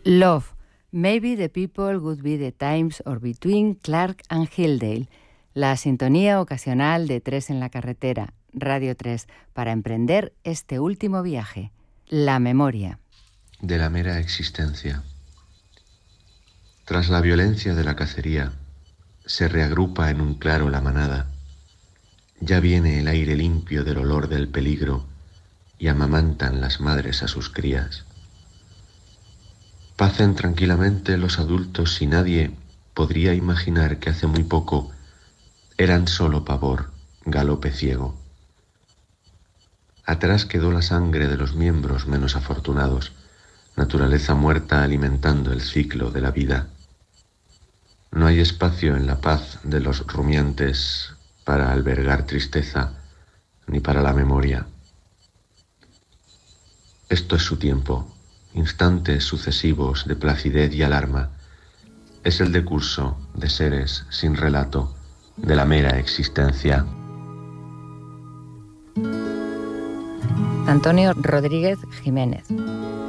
Love, Maybe the People Would Be the Times or Between Clark and Hildale, la sintonía ocasional de Tres en la Carretera, Radio 3, para emprender este último viaje, la memoria. De la mera existencia. Tras la violencia de la cacería, se reagrupa en un claro la manada. Ya viene el aire limpio del olor del peligro y amamantan las madres a sus crías. Pacen tranquilamente los adultos y nadie podría imaginar que hace muy poco eran solo pavor, galope ciego. Atrás quedó la sangre de los miembros menos afortunados, naturaleza muerta alimentando el ciclo de la vida. No hay espacio en la paz de los rumiantes para albergar tristeza ni para la memoria. Esto es su tiempo, instantes sucesivos de placidez y alarma. Es el decurso de seres sin relato, de la mera existencia. Antonio Rodríguez Jiménez.